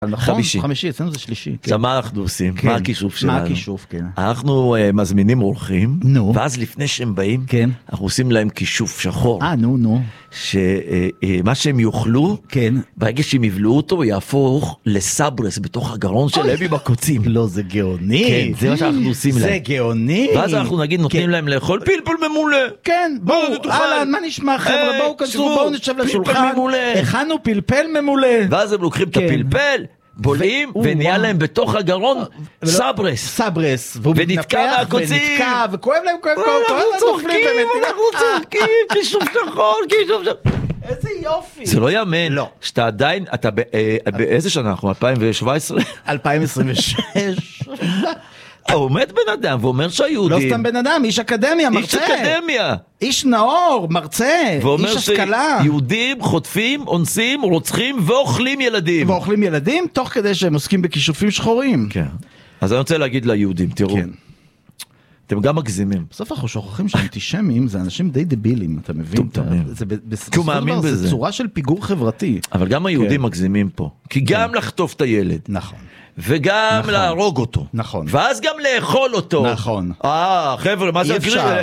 נכון, חמישי, אצלנו זה שלישי. עכשיו מה אנחנו עושים? מה הכישוף שלנו? מה הכישוף, כן. אנחנו מזמינים אורחים, ואז לפני שהם באים, אנחנו עושים להם כישוף שחור. נו. שמה שהם יאכלו, ברגע שהם יבלעו אותו, יהפוך לסברס בתוך הגרון שלהם עם הקוצים. לא, זה גאוני. כן, זה מה שאנחנו עושים להם. זה גאוני. ואז אנחנו נגיד, נותנים להם לאכול פלפל ממולא. כן, בואו, אהלן, מה נשמע חבר'ה? בואו כנסו, בואו נשב לשולחן. הכנו פלפל ממולא. ואז הם לוקחים את הפלפל, בולעים, ונהיה להם בתוך הגרון סברס. ונתקע מהקוצים. וכואב להם, כואב. אנחנו צוחקים, כישוף שחור. איזה יופי. זה לא יאמן. שאתה עדיין, באיזה שנה אנחנו? 2017? 2026. עומד בן אדם ואומר שהיהודים... לא סתם בן אדם, איש אקדמיה, מרצה. איש אקדמיה. איש נאור, מרצה, איש השכלה. יהודים חוטפים, אונסים, רוצחים ואוכלים ילדים. תוך כדי שהם עוסקים בכישופים שחורים. כן. אז אני רוצה להגיד ליהודים, תראו. אתם גם מגזימים. בסוף אנחנו שוכחים שאנטישמים זה אנשים די דבילים, אתה מבין? כי הוא מאמין בזה. זה צורה של פיגור חברתי. אבל גם היהודים מגזימים פה. כי גם לחטוף את הילד. נכון. וגם להרוג אותו. נכון. ואז גם לאכול אותו. נכון. חבר'ה, מה זה? אי אפשר.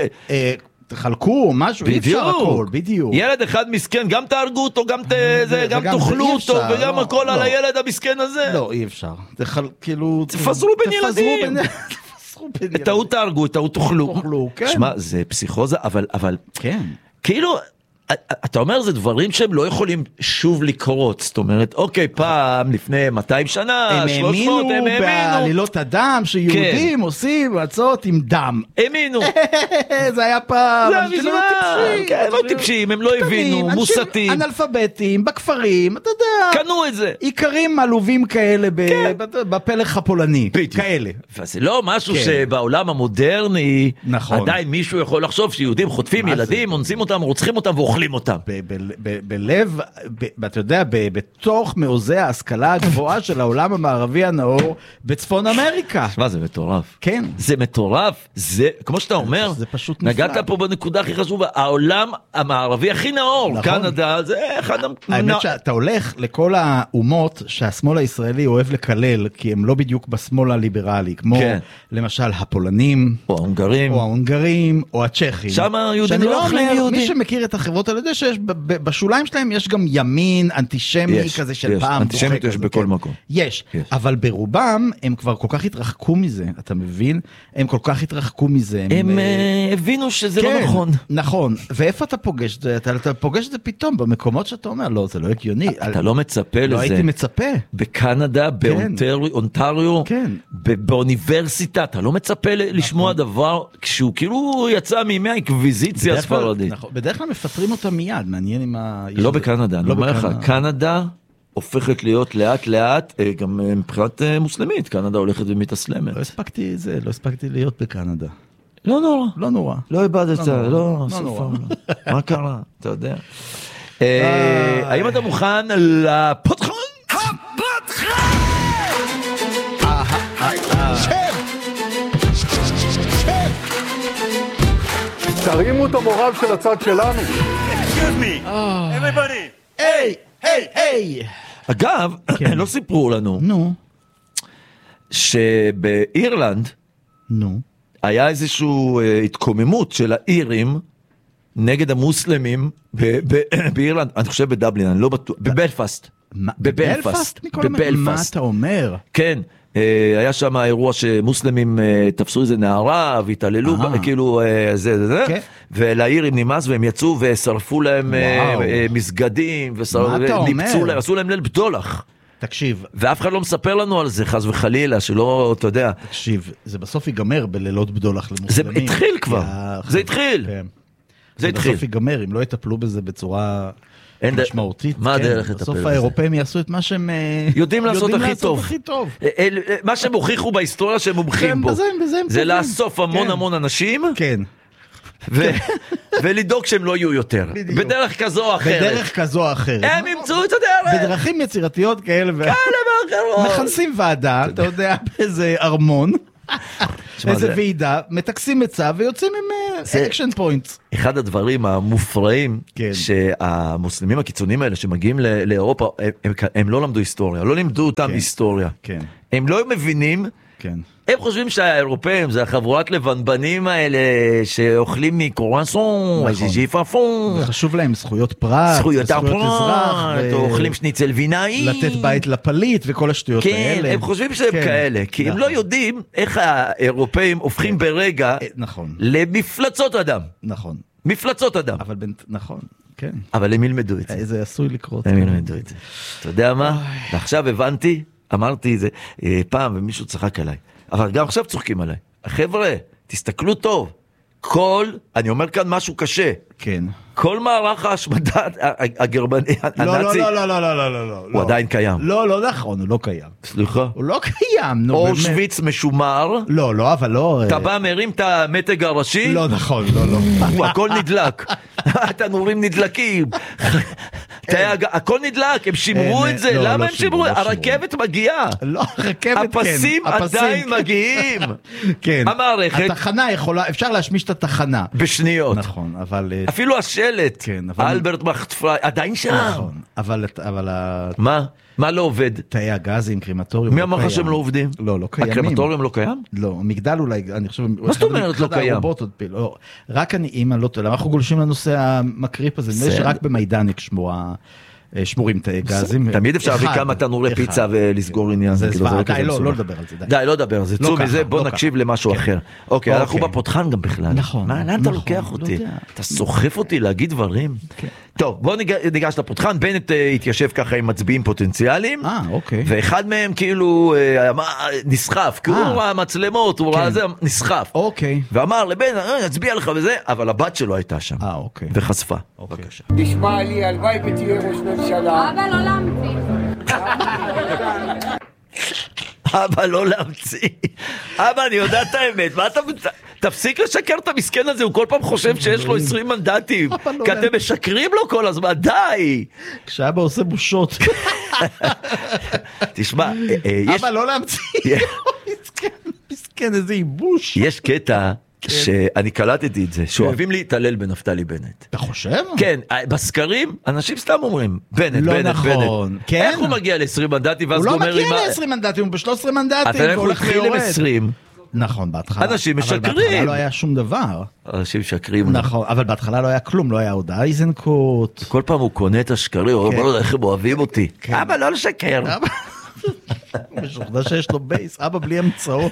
תחלקו משהו, אי אפשר הכל, בדיוק. ילד אחד מסכן, גם תהרגו אותו, גם תאכלו אותו, וגם הכל על הילד המסכן הזה. לא, אי אפשר. כאילו... תפזרו בין ילדים. טעות תהרגו, טעות תאכלו. שמע, זה פסיכוזה, אבל... כן. כאילו... אתה אומר, זה דברים שהם לא יכולים שוב לקרות, זאת אומרת, אוקיי, פעם, לפני 200 שנה, 300, הם האמינו. בעלילות הדם שיהודים עושים מצות עם דם. האמינו. זה היה פעם. זה מזמן. כן, לא טיפשים, הם לא הבינו, מוסתים. אנלפביתים, בכפרים, אתה יודע. קנו את זה. עיקרים עלובים כאלה בפלח הפולני. כאלה. וזה לא משהו שבעולם המודרני, עדיין מישהו יכול לחשוב שיהודים חוטפים ילדים, אונסים אותם, רוצחים אותם ואוכלים אותם. בלב, אתה יודע, בתוך מעוזי ההשכלה הגבוהה של העולם המערבי הנאור, בצפון אמריקה. מה, זה מטורף. כן. זה מטורף. זה, כמו שאתה אומר, זה פשוט נפלא. נגעת פה בנקודה הכי חשובה, העולם המערבי הכי נאור. קנדה, זה אחד... האמת שאתה הולך לכל האומות שהשמאל הישראלי אוהב לקלל, כי הם לא בדיוק בשמאל הליברלי, כמו למשל הפולנים, או ההונגרים, או הצ'כים. שם היהודים לא אוכלים יהודים. מי שמכיר את החברות על ידי שיש, בשוליים שלהם יש גם ימין אנטישמי כזה של פעם. אנטישמיות יש בכל מקום. יש, אבל ברובם הם כבר כל כך התרחקו מזה, אתה מבין? הם כל כך התרחקו מזה. הם הבינו שזה לא נכון. נכון, ואיפה אתה פוגש את זה? אתה פוגש את זה פתאום במקומות שאתה אומר, לא, זה לא הגיוני. אתה לא מצפה לזה. לא הייתי מצפה. בקנדה, באונטריו, באוניברסיטה, אתה לא מצפה לשמוע דבר, כשהוא כאילו יצא מימי האינקוויזיציה הספרדית. בדרך כלל מפטרים אותה מיד, מעניין עם לא בקנדה, אני אומר לך, קנדה הופכת להיות לאט לאט, גם מבחינת מוסלמית, קנדה הולכת ומתאסלמת. לא הספקתי להיות בקנדה. לא נורא. לא נורא. לא איבדת, לא סופר. מה קרה? אתה יודע. האם אתה מוכן לפותחן? הפותחן! תרימו את המורל של הצד שלנו. Excuse me, everybody. היי. אגב, לא סיפרו לנו. שבאירלנד, היה איזושהי התקוממות של האירים נגד המוסלמים באירלנד, אני חושב בדבלין, אני לא בטוח, בבלפאסט. בבלפאסט? מה אתה אומר? כן. היה שם אירוע שמוסלמים תפסו איזה נערה והתעללו כאילו זה ולאירים נמאס והם יצאו ושרפו להם מסגדים וניפצו להם, עשו להם ליל בדולח. תקשיב, ואף אחד לא מספר לנו על זה חס וחלילה שלא, אתה יודע. תקשיב, זה בסוף ייגמר בלילות בדולח למוסלמים. זה התחיל כבר, זה התחיל. זה בסוף ייגמר, אם לא יטפלו בזה בצורה משמעותית. מה הדרך לטפל בזה? בסוף האירופאים יעשו את מה שהם יודעים לעשות הכי טוב. מה שהם הוכיחו בהיסטוריה שהם מומחים בו. זה לאסוף המון אנשים. כן. ולדאוג שהם לא יהיו יותר. בדרך כזו או אחרת. הם ימצאו את הדרך. בדרכים יצירתיות כאלה ואחרות. מכנסים ועדה, אתה יודע, באיזה ארמון. איזה ועידה, מתקסים מצב ויוצאים עם אקשן פוינטס. אחד הדברים המופרעים, שהמוסלמים הקיצוניים האלה שמגיעים לאירופה, הם לא למדו היסטוריה, לא לימדו אותם היסטוריה. הם לא מבינים, הם חושבים שהאירופאים זה החבורת לבנבנים האלה שאוכלים מקורנסון, ז'יפפון. חשוב להם זכויות פרט, זכויות אזרח, אוכלים שניצל וינאי. לתת בית לפליט וכל השטויות האלה. כן, הם חושבים שהם כאלה, כי הם לא יודעים איך האירופאים הופכים ברגע למפלצות אדם. נכון. מפלצות אדם. אבל נכון, כן. אבל הם ילמדו את זה. זה עשוי לקרות. הם ילמדו את זה. אתה יודע מה? ועכשיו הבנתי, אמרתי את זה פעם ומישהו צחק עליי. אבל גם עכשיו צוחקים עליי. חבר'ה, תסתכלו טוב. אני אומר כאן משהו קשה. כן. כל מערך ההשמדת הגרמני, הנאצי, הוא עדיין קיים. לא נכון, הוא לא קיים. סליחה? הוא לא קיים. אושוויץ משומר. לא, אבל לא. אתה בא מרים את המתג הראשי? לא נכון, לא. הכל נדלק. התנורים נדלקים. הכל נדלק, הם שימרו את זה. למה הם שימרו? הרכבת מגיעה. לא, הרכבת כן. הפסים עדיין מגיעים. כן. המערכת. התחנה יכולה, אפשר להשמיש את התחנה. בשניות. נכון, אבל... אפילו השלט. אלברט מחטפרי, עדיין שם. נכון, אבל... מה? מה לא עובד? תאי הגזים, קרימטוריום. מי אמר לך שהם לא עובדים? לא קיימים. הקרימטוריום לא קיים? לא, מגדל אולי, אני חושב... מה זאת אומרת לא קיים? רק אני, לא טועה, אנחנו גולשים לנושא המקריפ הזה, נראה שרק במיידניק שמורים תאי גזים. תמיד אפשר להביא כמה תנורי פיצה ולסגור עניין. די, לא לדבר על זה. די, לא לדבר על זה. צאו מזה, בוא נקשיב למשהו אחר. אוקיי, אנחנו בפותחן גם בכלל. נכון. לאן אתה לוקח אותי? אתה סוחף אותי להגיד דברים? טוב, בוא ניגש לפותחן. בנט התיישב ככה עם מצביעים פוטנציאליים. אוקיי. ואחד מהם כאילו נסחף, כי הוא ראה מצלמות, הוא ראה זה, נסחף. אוקיי. ואמר לבן, נצביע לך וזה, אבל הבת שלו הייתה שם. אוקיי. וחשפה. בבקשה. נשמע לי, הלוואי ותהיה ראש ממשלה. אבא, לא להמציא. אבא, לא להמציא. אבא, אני יודע את האמת. מה אתה... תפסיק לשקר את המסכן הזה, הוא כל פעם חושב שיש לו 20 מנדטים. כי אתם משקרים לו כל הזמן, די. כשאבא עושה בושות. תשמע, אבא, לא להמציא. מסכן, איזה ייבוש. יש קטע... שאני קלטתי את זה, שאוהבים להתעלל בנפתלי בנט. אתה חושב? כן, בסקרים, אנשים סתם אומרים, בנט, בנט, בנט. איך הוא מגיע ל-20 מנדטים, ואז הוא לא מגיע ל-20 מנדטים, הוא ב-13 מנדטים. אבל איך הוא התחיל עם 20? נכון, בהתחלה. אנשים משקרים. אבל בהתחלה לא היה שום דבר. אנשים משקרים. נכון, אבל בהתחלה לא היה כלום, לא היה הודעה איזנקוט. כל פעם הוא קונה את השקרים, הוא אומר, איך הם אוהבים אותי. אבא, לא לשקר. הוא משוכנע שיש לו בייס, אבא בלי המצאות.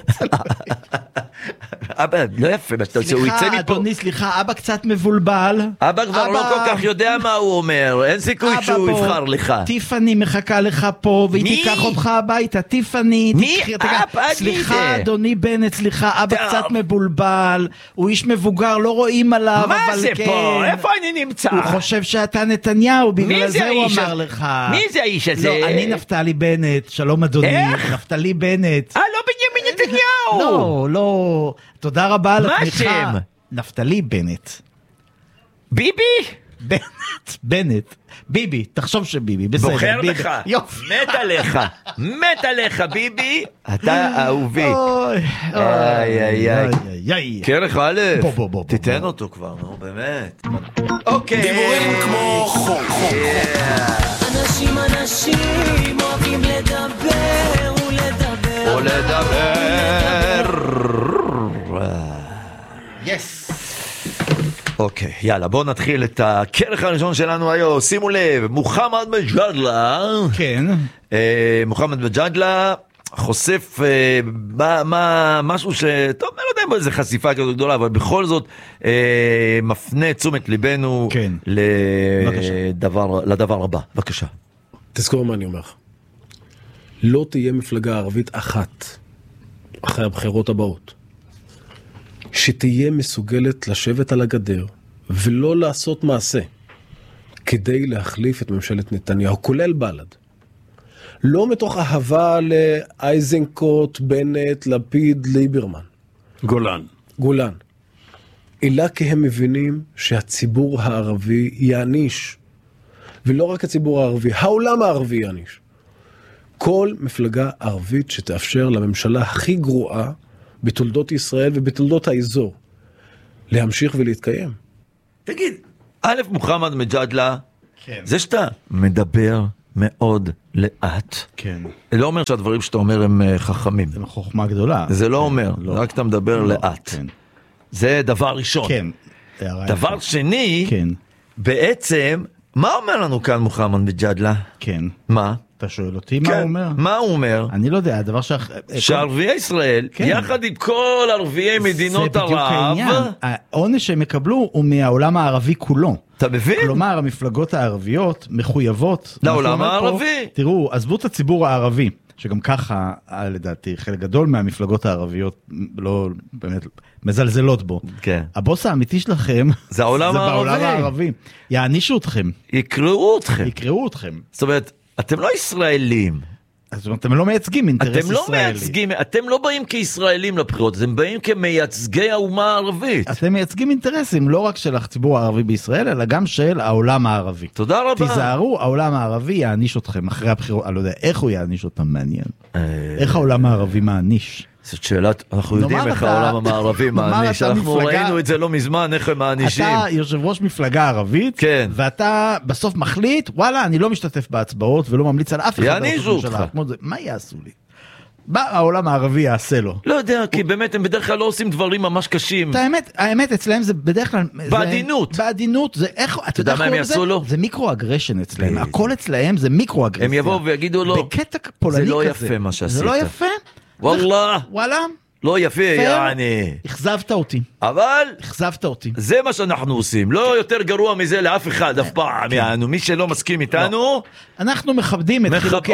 אבא, לא יפה, סליחה, אדוני, סליחה, אבא קצת מבולבל. אבא כבר לא כל כך יודע מה הוא אומר, אין סיכוי שהוא יבחר לך. טיפני מחכה לך פה, והיא תיקח אותך הביתה, טיפני. מי? סליחה, אדוני בנט, סליחה, אבא קצת מבולבל, הוא איש מבוגר, לא רואים עליו, מה זה פה? איפה אני נמצא? הוא חושב שאתה נתניהו, בגלל זה הוא אמר לך. מי זה האיש הזה? לא, אני נפתלי בנט, שלום אדוני. נפתלי בנט. לא בנימין נתניהו. לא. תודה רבה על התמיכה. מה השם? נפתלי בנט. ביבי? בנט. ביבי, תחשוב שביבי, בסדר. בוחר לך. מת עליך ביבי, אתה אהובי. איי. כרך א', תיתן אותו כבר, נו באמת. אוקיי. דיבורים כמו חוק. אנשים אוהבים לדבר יס. אוקיי, יאללה, בואו נתחיל את הכרך הראשון שלנו היום. שימו לב, מוחמד מג'אדלה. כן. מוחמד מג'אדלה חושף משהו טוב, אני לא יודע אם איזה חשיפה כזו גדולה, אבל בכל זאת מפנה תשומת ליבנו לדבר הבא. בבקשה. תזכור מה אני אומר. לא תהיה מפלגה ערבית אחת אחרי הבחירות הבאות שתהיה מסוגלת לשבת על הגדר ולא לעשות מעשה כדי להחליף את ממשלת נתניהו, כולל בל"ד. לא מתוך אהבה לאייזנקוט, בנט, לפיד, ליברמן. גולן. אלא כי הם מבינים שהציבור הערבי יעניש. ולא רק הציבור הערבי, העולם הערבי יעניש. כל מפלגה ערבית שתאפשר לממשלה הכי גרועה בתולדות ישראל ובתולדות האזור, להמשיך ולהתקיים. תגיד, א', מוחמד מג'אדלה, כן. זה שאתה מדבר מאוד לאט. כן. זה לא אומר שהדברים שאתה אומר הם חכמים. זה חוכמה גדולה. זה לא אומר, רק אתה מדבר לאט. כן. זה דבר ראשון. כן. דבר שני, כן. בעצם, מה אומר לנו כאן מוחמד מג'אדלה? כן. מה? אתה שואל אותי מה הוא אומר? מה הוא אומר? אני לא יודע, הדבר שערביי ישראל, יחד עם כל ערביי מדינות ערב, זה בדיוק העניין. העונש שהם יקבלו הוא מהעולם הערבי כולו. אתה מבין? כלומר, המפלגות הערביות מחויבות לעולם הערבי. תראו, עזבו את הציבור הערבי, שגם ככה, לדעתי, חלק גדול מהמפלגות הערביות לא באמת מזלזלות בו. כן. הבוס האמיתי שלכם זה העולם בעולם הערבי. יענישו אתכם. יקראו אתכם. יקראו אתכם. זאת אומרת, אתם לא ישראלים. זאת אומרת, אתם לא מייצגים אינטרס ישראלי. אתם לא מייצגים, אתם לא באים כישראלים לבחירות, אתם באים כמייצגי האומה הערבית. אתם מייצגים אינטרסים לא רק של הציבור הערבי בישראל, אלא גם של העולם הערבי. תודה רבה. תיזהרו, העולם הערבי יעניש אתכם אחרי הבחירות, אני לא יודע איך הוא יעניש אותם, מעניין. איך העולם הערבי מעניש? זאת שאלת, אנחנו יודעים איך העולם המערבי מעניש, אנחנו ראינו את זה לא מזמן, איך הם מענישים. אתה יושב ראש מפלגה ערבית, ואתה בסוף מחליט, וואלה, אני לא משתתף בהצבעות ולא ממליץ על אף אחד. יענישו אותך. מה יעשו לי? מה העולם הערבי יעשה לו? לא יודע, כי באמת הם בדרך כלל לא עושים דברים ממש קשים. האמת אצלהם זה בדרך כלל... בעדינות. בעדינות, זה איך... אתה יודע מה הם יעשו לו? זה מיקרו-אגרשן אצלהם, הכל אצלהם זה מיקרו-אגרשן. הם יבואו ויגידו לו, בקטע פולני כזה. זה לא יפה מה שעשית. זה לא יפה? וואלה. וואלה. לא יפה, יעני. אכזבת אותי. אבל... אכזבת אותי. זה מה שאנחנו עושים. לא יותר גרוע מזה לאף אחד, אף פעם, יענו. מי שלא מסכים איתנו... אנחנו מכבדים את חילוקי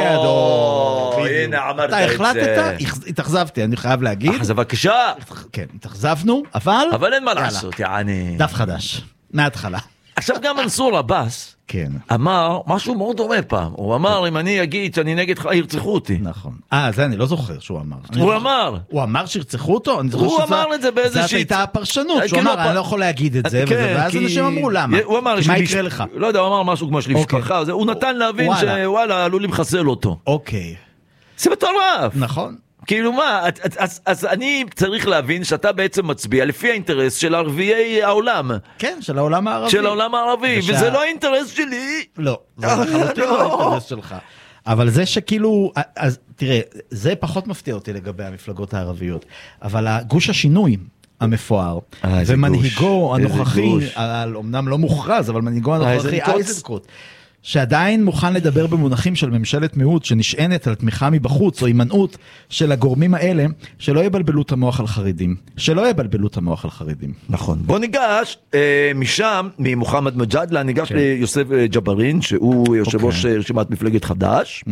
הדור. הנה, אמרת את זה. אתה החלטת, התאכזבתי, אני חייב להגיד. אז בבקשה. כן, התאכזבנו, אבל... אבל אין מה לעשות, יעני. דף חדש. מההתחלה. עכשיו גם מנסור עבאס אמר משהו מאוד דומה פעם. הוא אמר, אם אני אגיד שאני נגד ירצחו אותי. נכון. זה אני לא זוכר שהוא אמר. הוא אמר. הוא אמר שירצחו אותו? הוא אמר את זה באיזושהי... זאת הייתה הפרשנות. שהוא אמר, אני לא יכול להגיד את זה. ואז אנשים אמרו, למה? מה יקרה לך? לא יודע, הוא אמר משהו כמו שלי משפחה. הוא נתן להבין שוואלה, עלולים לחסל אותו. אוקיי. זה מטורף. נכון. כאילו מה, אז אני צריך להבין שאתה בעצם מצביע לפי האינטרס של ערביי העולם. כן, של העולם הערבי. של העולם הערבי, וזה לא האינטרס שלי. לא, זה לחלוטין לא האינטרס שלך. אבל זה שכאילו, אז תראה, זה פחות מפתיע אותי לגבי המפלגות הערביות, אבל הגוש השינוי המפואר, ומנהיגו הנוכחי, אמנם לא מוכרז, אבל מנהיגו הנוכחי, אייזנקוט, שעדיין מוכן לדבר במונחים של ממשלת מיעוט שנשענת על תמיכה מבחוץ או הימנעות של הגורמים האלה, שלא יבלבלו את המוח על חרדים. שלא יבלבלו את המוח על חרדים. נכון. בוא ניגש משם, ממוחמד מג'אדלה, ניגש ליוסף ג'בארין, שהוא יושב ראש רשימת מפלגת חד"ש,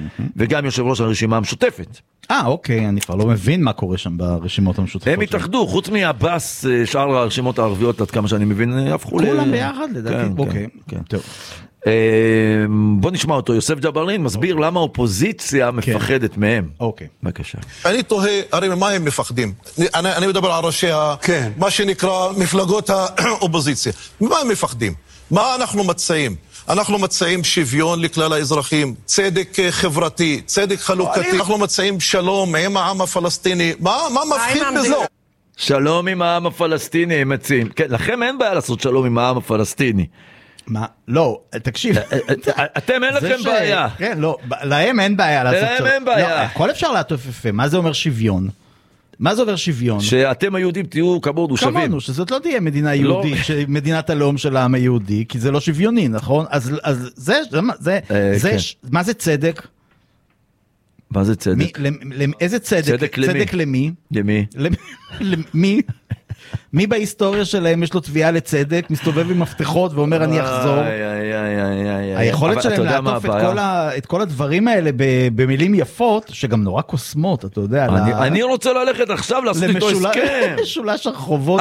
וגם יושב ראש הרשימה המשותפת. אוקיי, אני כבר לא מבין מה קורה שם ברשימות המשותפות. הם התאחדו, חוץ מהבאס, שאר הרשימות הערביות, עד כמה שאני מבין, הפכו כולם ביחד, לדעתי. אוקיי, טוב. בוא נשמע אותו, יוסף ג'בארין מסביר למה האופוזיציה מפחדת מהם. אוקיי. בבקשה. אני תוהה, הרי ממה הם מפחדים? אני מדבר על ראשי מה שנקרא מפלגות האופוזיציה. ממה הם מפחדים? מה אנחנו מציעים? אנחנו מציעים שוויון לכלל האזרחים, צדק חברתי, צדק חלוקתי. אנחנו מציעים שלום עם העם הפלסטיני. מה מפחיד בזו? שלום עם העם הפלסטיני הם מציעים. כן, לכם אין בעיה לעשות שלום עם העם הפלסטיני. מה? לא, תקשיב. אתם אין לכם בעיה. כן, לא, להם אין בעיה לעשות להם אין בעיה. הכל אפשר לעטוף יפה. מה זה אומר שוויון? מה זה אומר שוויון? שאתם היהודים תהיו כמונו שווים. כמונו, שזאת לא תהיה מדינה יהודית, מדינת הלאום של העם היהודי, כי זה לא שוויוני, נכון? אז זה, מה זה צדק? מה זה צדק? איזה צדק? צדק למי? למי? למי? מי בהיסטוריה שלהם יש לו תביעה לצדק, מסתובב עם מפתחות ואומר אני אחזור? היכולת שלהם לעטוף את כל הדברים האלה במילים יפות, שגם נורא קוסמות, אתה יודע. אני רוצה ללכת עכשיו לעשות איתו הסכם. משולש הרחובות,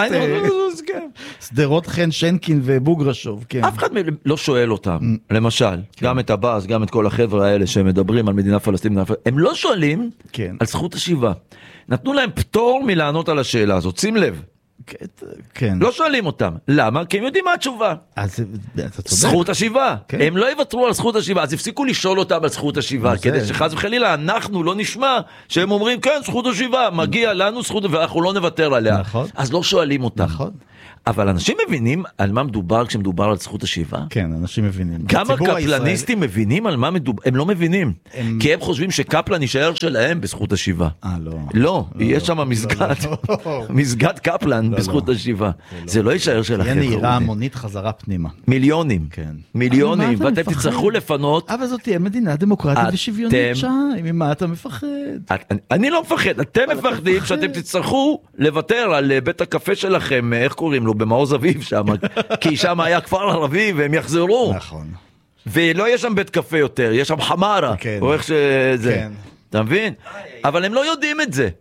סדרות חן שנקין ובוגרשוב. אף אחד לא שואל אותם, למשל, גם את הבאס, גם את כל החבר'ה האלה שמדברים על מדינה פלסטינית, הם לא שואלים על זכות השיבה. נתנו להם פטור מלענות על השאלה הזאת, שים לב. כן. לא שואלים אותם. למה? כי הם יודעים מה התשובה. אז אתה צודק. זכות השיבה. כן. הם לא יוותרו על זכות השיבה, אז הפסיקו לשאול אותם על זכות השיבה, כדי שחס וחלילה אנחנו לא נשמע שהם אומרים, כן, זכות השיבה, מגיע לנו זכות, ואנחנו לא נוותר עליה. נכון. אז לא שואלים אותם. נכון. אבל אנשים מבינים על מה מדובר כשמדובר על זכות השיבה? כן, אנשים מבינים. גם הקפלניסטים מבינים על מה מדובר, הם לא מבינים. כי הם חושבים שקפלן יישאר שלהם בזכות השיבה. לא. לא, יש שם מסגד, מסגד קפלן בזכות השיבה. זה לא יישאר שלכם. יהיה נהירה המונית חזרה פנימה. מיליונים. מיליונים, ואתם תצטרכו לפנות. אבל זאת תהיה מדינה דמוקרטית ושוויונית שם, ממה אתה מפחד? אני לא מפחד, אתם מפחדים שאתם תצטרכו לוותר על בית הקפה שלכם, איך קוראים לו? במעוז אביב שם, כי שם היה כפר ערבי והם יחזרו. נכון. ולא יש שם בית קפה יותר, יש שם חמרה, או איך שזה. אתה מבין? אבל הם לא יודעים את זה.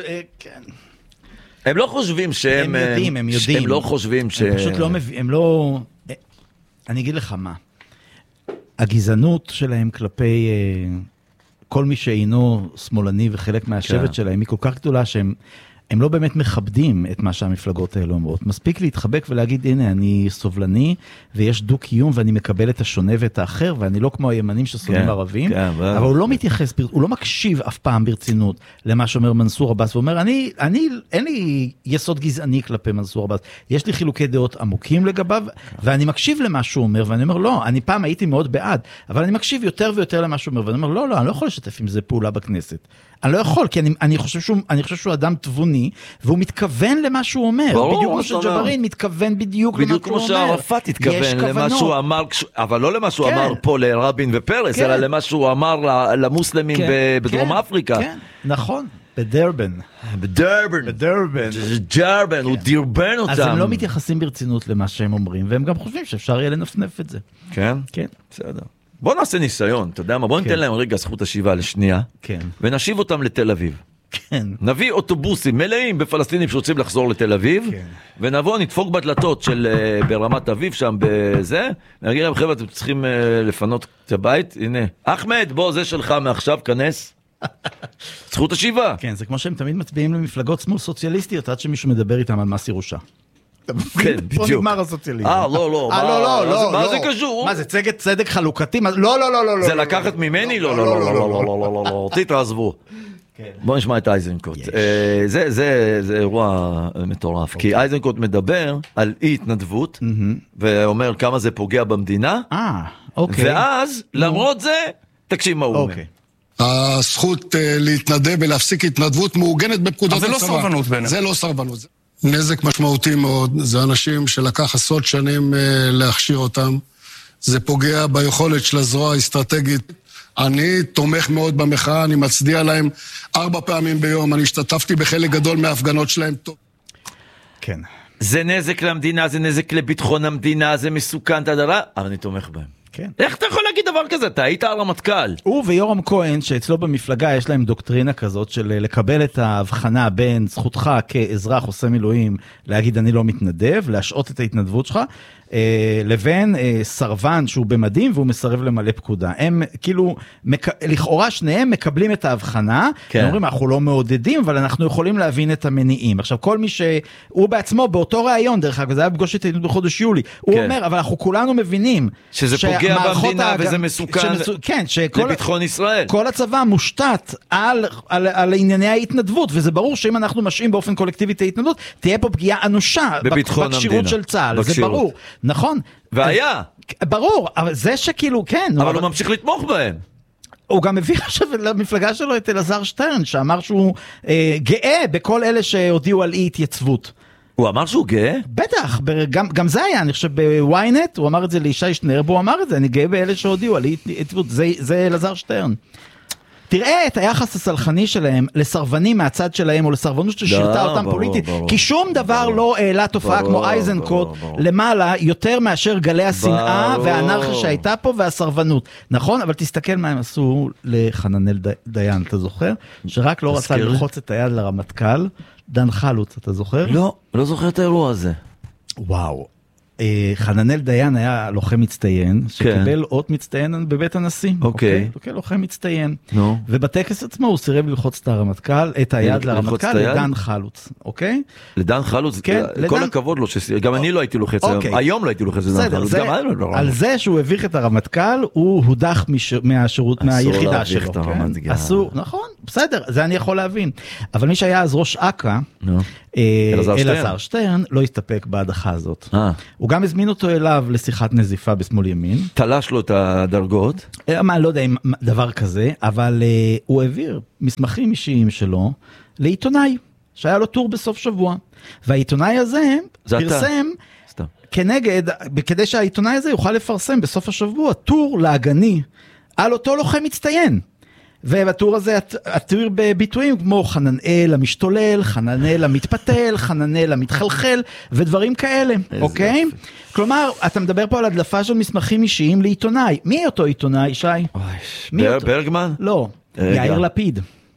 הם לא חושבים שהם... הם יודעים. הם לא חושבים ש... הם פשוט לא מבינים, הם לא... אני אגיד לך מה. הגזענות שלהם כלפי כל מי שאינו שמאלני וחלק מהשבט שלהם היא כל כך גדולה שהם... הם לא באמת מכבדים את מה שהמפלגות האלה אומרות. מספיק להתחבק ולהגיד, הנה, אני סובלני, ויש דו-קיום, ואני מקבל את השונה ואת האחר, ואני לא כמו הימנים ששונאים ערבים, אבל הוא לא מתייחס, הוא לא מקשיב אף פעם ברצינות למה שאומר מנסור עבאס, ואומר, אין לי יסוד גזעני כלפי מנסור עבאס, יש לי חילוקי דעות עמוקים לגביו, ואני מקשיב למה שהוא אומר, ואני אומר, לא, אני פעם הייתי מאוד בעד, אבל אני מקשיב יותר ויותר למה שהוא אומר, ואני אומר, לא, אני לא יכול לשתף עם זה פעולה בכנסת. אני לא יכול, כי אני חושב שהוא אדם תבוני, והוא מתכוון למה שהוא אומר. בדיוק כמו שג'בארין מתכוון בדיוק למה שהוא אומר. בדיוק כמו שערפאת התכוון למה שהוא אמר, אבל לא למה שהוא אמר פה לרבין ופרס, אלא למה שהוא אמר למוסלמים בדרום אפריקה. כן, נכון. בדרבן. הוא דרבן אותם. אז הם לא מתייחסים ברצינות למה שהם אומרים, והם גם חושבים שאפשר יהיה לנפנף את זה. כן? כן. בסדר. בוא נעשה ניסיון, אתה יודע מה? בוא ניתן להם רגע זכות השיבה לשנייה, ונשיב אותם לתל אביב. נביא אוטובוסים מלאים בפלסטינים שרוצים לחזור לתל אביב, ונבוא, נדפוק בדלתות של ברמת אביב שם בזה, ונגיד להם, חבר'ה, אתם צריכים לפנות את הבית, הנה, אחמד, בוא, זה שלך מעכשיו, כנס. זכות השיבה. כן, זה כמו שהם תמיד מצביעים למפלגות שמאל סוציאליסטיות, עד שמישהו מדבר איתם על מס ירושה. כן, בדיוק. פה נגמר הסוציאליזם. לא. מה זה קשור? מה זה צדק חלוקתי? לא. זה לקחת ממני? לא. תתעזבו. בוא נשמע את אייזנקוט. זה אירוע מטורף, כי אייזנקוט מדבר על אי התנדבות, ואומר כמה זה פוגע במדינה, ואז למרות זה, תקשיב מה הוא אומר. הזכות להתנדב ולהפסיק התנדבות מעוגנת בפקודות הצבא. אבל זה לא סרבנות בעיניי. זה לא סרבנות. נזק משמעותי מאוד, זה אנשים שלקח עשרות שנים להכשיר אותם, זה פוגע ביכולת של הזרוע האסטרטגית. אני תומך מאוד במחאה, אני מצדיע להם 4 פעמים ביום, אני השתתפתי בחלק גדול מההפגנות שלהם. כן. זה נזק למדינה, זה נזק לביטחון המדינה, זה מסוכן, אבל אני תומך בהם. כן. איך אתה יכול להגיד דבר כזה? אתה היית הרמטכ"ל. הוא ויורם כהן, שאצלו במפלגה יש להם דוקטרינה כזאת של לקבל את ההבחנה בין זכותך כאזרח עושה מילואים, להגיד אני לא מתנדב, להשעות את ההתנדבות שלך, לבין סרבן שהוא במדים והוא מסרב למלא פקודה. הם כאילו, לכאורה שניהם מקבלים את ההבחנה, הם אומרים אנחנו לא מעודדים, אבל אנחנו יכולים להבין את המניעים. עכשיו כל מי שהוא בעצמו באותו רעיון, דרך אגב, זה היה פגוש את ההתנדבות בחודש יולי, הוא אומר, אבל אנחנו כולנו מבינים שזה פוגע במדינה וזה מסוכן לביטחון ישראל. כל הצבא מושתת על ענייני ההתנדבות, וזה ברור שאם אנחנו משאים באופן קולקטיבי את ההתנדבות, תהיה פה פגיעה אנושה בקשירות של צה"ל, זה ברור. נכון. והיה. ברור, אבל זה שכאילו, כן. אבל הוא ממשיך לתמוך בהם. הוא גם מביא עכשיו למפלגה שלו את אלעזר שטרן, שאמר שהוא גאה בכל אלה שהודיעו על אי התייצבות. הוא אמר שהוא גאה? בטח, גם זה היה, אני חושב בוויינט, הוא אמר את זה לישי שנרב, הוא אמר את זה, אני גאה באלה שהודיעו על אי התייצבות, זה אלעזר שטרן. תראה את היחס הסלחני שלהם לסרבנים מהצד שלהם, או לסרבנות ששירתה אותם פוליטית, כי שום דבר לא העלה תופעה כמו אייזנקוט למעלה, יותר מאשר גלי השנאה והאנרכיה שהייתה פה והסרבנות. נכון? אבל תסתכל מה הם עשו לחננאל דיין, אתה זוכר? שרק לא רצה ללחוץ את היד לרמטכ"ל, דן חלוץ, אתה זוכר? לא זוכר את האירוע הזה. וואו. חננאל דיין היה לוחם מצטיין, שקיבל אות מצטיין בבית הנשיא. אוקיי. לוחם מצטיין. ובטקס עצמו הוא סירב ללחוץ את הרמטכ"ל, את היד לרמטכ"ל, לדן חלוץ. אוקיי? לדן חלוץ? כל הכבוד לו, גם אני לא הייתי לוחץ היום. היום לא הייתי לוחץ לדן חלוץ. על זה שהוא הביך את הרמטכ"ל, הוא הודח מהיחידה שלו. נכון, בסדר, זה אני יכול להבין. אבל מי שהיה אז ראש אכ"א, אלעזר שטרן, לא הסתפק בהדחה הזאת. הוא גם הזמין אותו אליו לשיחת נזיפה בשמאל ימין. תלש לו את הדרגות. לא יודע אם דבר כזה, אבל הוא העביר מסמכים אישיים שלו לעיתונאי, שהיה לו טור בסוף שבוע. והעיתונאי הזה פרסם כנגד, כדי שהעיתונאי הזה יוכל לפרסם בסוף השבוע, טור להגני על אותו לוחם מצטיין. ובטור הזה התיאור בביטויים כמו חננאל המשתולל, חננאל המתפתל, חננאל המתחלחל ודברים כאלה, אוקיי? כלומר, אתה מדבר פה על הדלפה של מסמכים אישיים לעיתונאי. מי אותו עיתונאי, שי? ברגמן? לא, יאיר לפיד.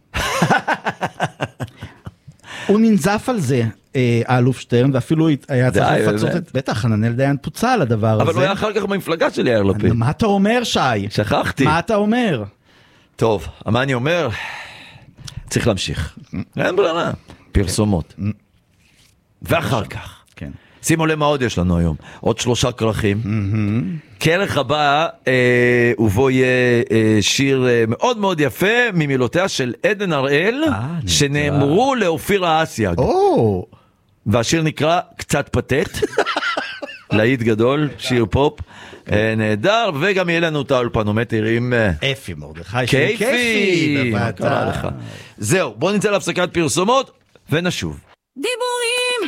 הוא ננזף על זה, האלוף שטרן, ואפילו היה צריך לפצות את... בטח, חננאל דיין פוצה על הדבר הזה. אבל הוא היה אחר כך במפלגה של יאיר לפיד. מה אתה אומר, שי? שכחתי. מה אתה אומר? טוב, מה אני אומר? צריך להמשיך. אין ברירה. פרסומות. ואחר כך. כן. שימו לב מה עוד יש לנו היום. עוד 3 כרכים. כרך הבא, ובו יהיה שיר מאוד מאוד יפה, ממילותיה של עדן הראל, שנאמרו לאופירה אסייג. והשיר נקרא קצת פתט. להיט גדול, שיר פופ. נהדר, וגם יהיה לנו את האולפנומטר עם אפי מרדכי, כיפי, זהו, בואו נצא להפסקת פרסומות ונשוב. דיבור